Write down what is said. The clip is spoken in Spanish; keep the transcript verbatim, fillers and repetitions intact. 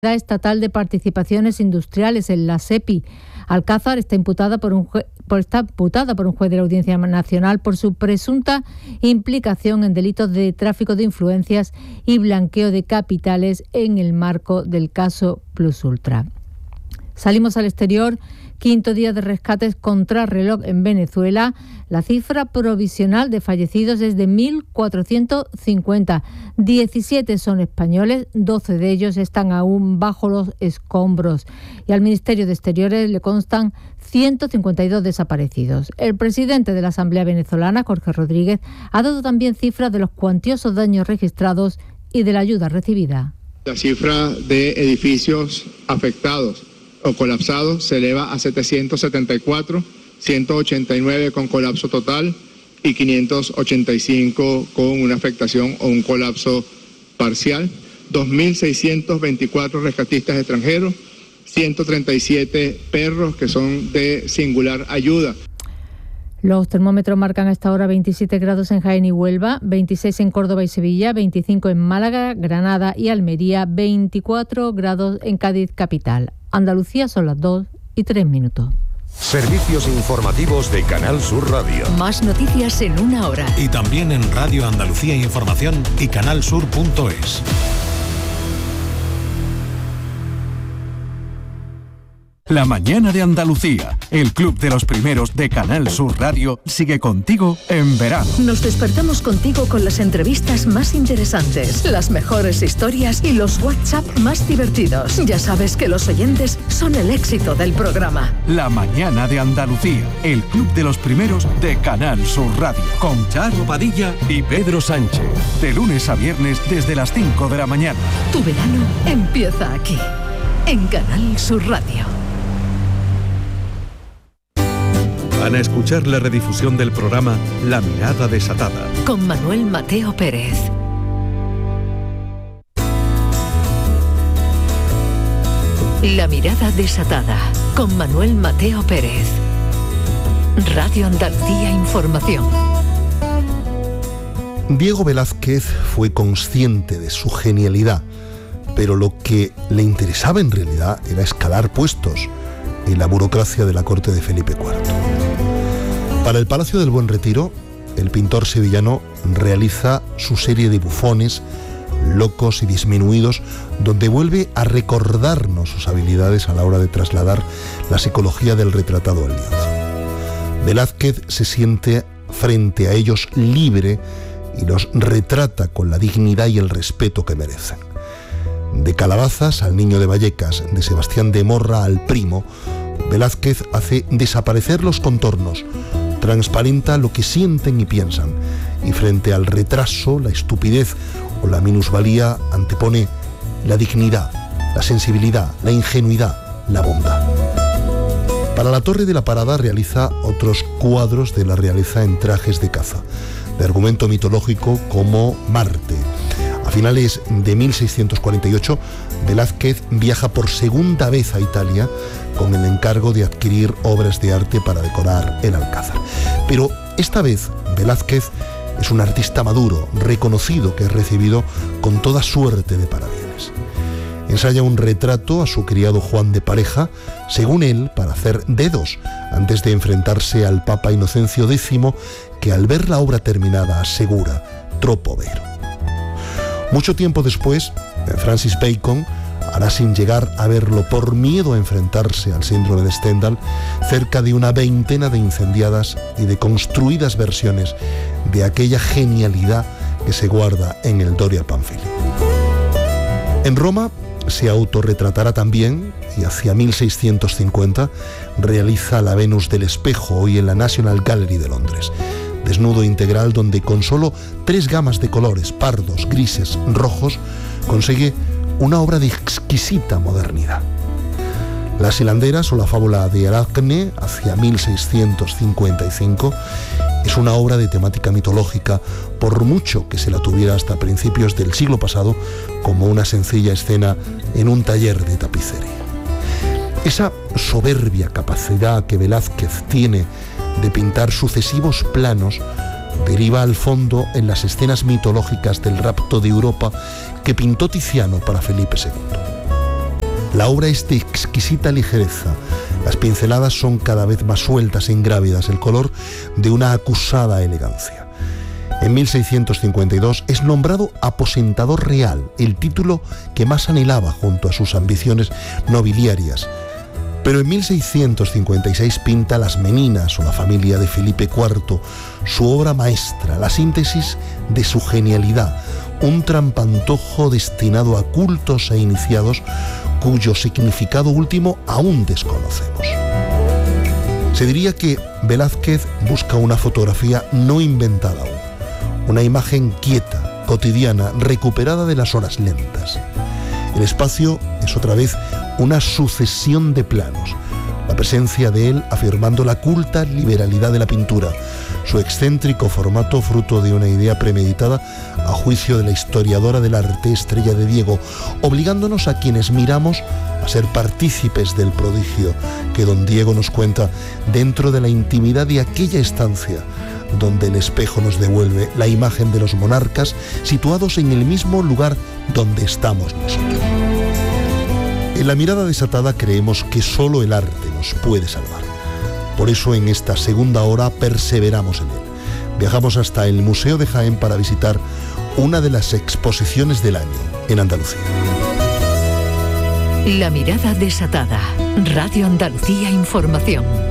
Estatal de Participaciones Industriales, en la SEPI. Alcázar está imputada por un juez, por, está imputada por un juez de la Audiencia Nacional por su presunta implicación en delitos de tráfico de influencias y blanqueo de capitales en el marco del caso Plus Ultra. Salimos al exterior. Quinto día de rescates contrarreloj en Venezuela. La cifra provisional de fallecidos es de mil cuatrocientos cincuenta. diecisiete son españoles, doce de ellos están aún bajo los escombros. Y al Ministerio de Exteriores le constan ciento cincuenta y dos desaparecidos. El presidente de la Asamblea Venezolana, Jorge Rodríguez, ha dado también cifras de los cuantiosos daños registrados y de la ayuda recibida. La cifra de edificios afectados o colapsados se eleva a setecientos setenta y cuatro, ciento ochenta y nueve con colapso total y quinientos ochenta y cinco con una afectación o un colapso parcial, dos mil seiscientos veinticuatro rescatistas extranjeros, ciento treinta y siete perros que son de singular ayuda. Los termómetros marcan a esta hora veintisiete grados en Jaén y Huelva, veintiséis en Córdoba y Sevilla, veinticinco en Málaga, Granada y Almería, veinticuatro grados en Cádiz capital. Andalucía son las dos y tres minutos. Servicios informativos de Canal Sur Radio. Más noticias en una hora. Y también en Radio Andalucía Información y canalsur punto es. La mañana de Andalucía, el club de los primeros de Canal Sur Radio, sigue contigo en verano. Nos despertamos contigo con las entrevistas más interesantes, las mejores historias y los WhatsApp más divertidos. Ya sabes que los oyentes son el éxito del programa. La mañana de Andalucía, el club de los primeros de Canal Sur Radio, con Charo Padilla y Pedro Sánchez. De lunes a viernes desde las cinco de la mañana. Tu verano empieza aquí, en Canal Sur Radio. Van a escuchar la redifusión del programa La Mirada Desatada, con Manuel Mateo Pérez. La Mirada Desatada, con Manuel Mateo Pérez. Radio Andalucía Información. Diego Velázquez fue consciente de su genialidad, pero lo que le interesaba en realidad era escalar puestos en la burocracia de la corte de Felipe cuarto. Para el Palacio del Buen Retiro, el pintor sevillano realiza su serie de bufones, locos y disminuidos, donde vuelve a recordarnos sus habilidades a la hora de trasladar la psicología del retratado al lienzo. Velázquez se siente frente a ellos libre y los retrata con la dignidad y el respeto que merecen. De Calabazas al Niño de Vallecas, de Sebastián de Morra al Primo, Velázquez hace desaparecer los contornos, transparenta lo que sienten y piensan, y frente al retraso, la estupidez o la minusvalía antepone la dignidad, la sensibilidad, la ingenuidad, la bondad. Para la Torre de la Parada realiza otros cuadros de la realeza en trajes de caza, de argumento mitológico como Marte. A finales de mil seiscientos cuarenta y ocho, Velázquez viaja por segunda vez a Italia con el encargo de adquirir obras de arte para decorar el Alcázar. Pero esta vez Velázquez es un artista maduro, reconocido, que es recibido con toda suerte de parabienes. Ensaya un retrato a su criado Juan de Pareja, según él, para hacer dedos, antes de enfrentarse al Papa Inocencio décimo, que al ver la obra terminada asegura: troppo vero. Mucho tiempo después, Francis Bacon hará, sin llegar a verlo por miedo a enfrentarse al síndrome de Stendhal, cerca de una veintena de incendiadas y de construidas versiones de aquella genialidad que se guarda en el Doria Pamphili. En Roma se autorretratará también, y hacia mil seiscientos cincuenta realiza la Venus del Espejo, hoy en la National Gallery de Londres. Desnudo integral donde con solo tres gamas de colores, pardos, grises, rojos, consigue una obra de exquisita modernidad. Las hilanderas o la fábula de Aracne, hacia mil seiscientos cincuenta y cinco, es una obra de temática mitológica, por mucho que se la tuviera hasta principios del siglo pasado como una sencilla escena en un taller de tapicería. Esa soberbia capacidad que Velázquez tiene de pintar sucesivos planos deriva al fondo en las escenas mitológicas del rapto de Europa que pintó Tiziano para Felipe segundo. La obra es de exquisita ligereza. Las pinceladas son cada vez más sueltas e ingrávidas, el color de una acusada elegancia. En mil seiscientos cincuenta y dos es nombrado aposentador real, el título que más anhelaba junto a sus ambiciones nobiliarias. Pero en mil seiscientos cincuenta y seis pinta Las Meninas o la familia de Felipe cuarto, su obra maestra, la síntesis de su genialidad, un trampantojo destinado a cultos e iniciados cuyo significado último aún desconocemos. Se diría que Velázquez busca una fotografía no inventada aún, una imagen quieta, cotidiana, recuperada de las horas lentas. El espacio es otra vez una sucesión de planos, la presencia de él afirmando la culta liberalidad de la pintura, su excéntrico formato fruto de una idea premeditada a juicio de la historiadora del arte Estrella de Diego, obligándonos a quienes miramos a ser partícipes del prodigio que don Diego nos cuenta dentro de la intimidad de aquella estancia donde el espejo nos devuelve la imagen de los monarcas situados en el mismo lugar donde estamos nosotros. En La Mirada Desatada creemos que solo el arte nos puede salvar. Por eso en esta segunda hora perseveramos en él. Viajamos hasta el Museo de Jaén para visitar una de las exposiciones del año en Andalucía. La Mirada Desatada. Radio Andalucía Información.